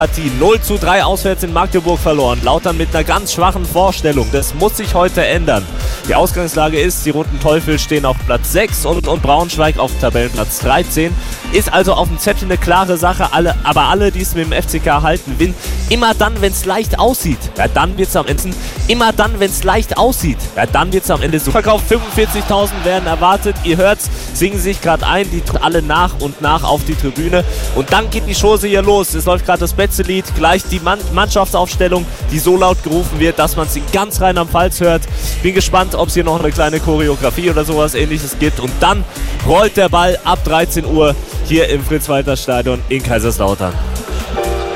Partie 0:3 auswärts in Magdeburg verloren. Lautern mit einer ganz schwachen Vorstellung. Das muss sich heute ändern. Die Ausgangslage ist, die Roten Teufel stehen auf Platz 6 und Braunschweig auf Tabellenplatz 13. Ist also auf dem Zettel eine klare Sache. Aber alle, die es mit dem FCK halten, gewinnen. Immer dann, wenn es leicht aussieht, ja, dann wird es am Ende. Immer dann, wenn es leicht aussieht, ja, dann wird es am Ende so. Verkauf 45.000 werden erwartet. Ihr hört's, singen sich gerade ein, die alle nach und nach auf die Tribüne. Und dann geht die Chose hier los. Es läuft gerade das Betze-Lied, gleich die Mannschaftsaufstellung, die so laut gerufen wird, dass man sie ganz Rheinland-Pfalz hört. Bin gespannt, ob es hier noch eine kleine Choreografie oder sowas Ähnliches gibt. Und dann rollt der Ball ab 13 Uhr hier im Fritz-Walter-Stadion in Kaiserslautern.